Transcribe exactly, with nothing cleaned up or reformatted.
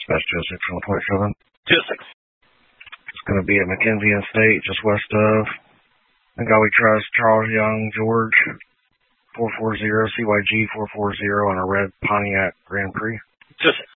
That's two oh six on the point seven. two oh six. It's going to be at McKenzie and State, just west of Ngawi Trust, Charles Young, George, four forty, C Y G four forty on a red Pontiac Grand Prix. two oh six.